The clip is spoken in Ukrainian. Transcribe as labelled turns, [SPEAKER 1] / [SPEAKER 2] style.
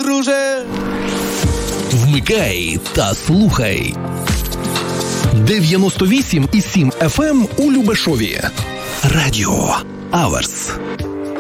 [SPEAKER 1] друже.
[SPEAKER 2] Вмикай та слухай. 98,7 FM у Любешові. Радіо Аверс.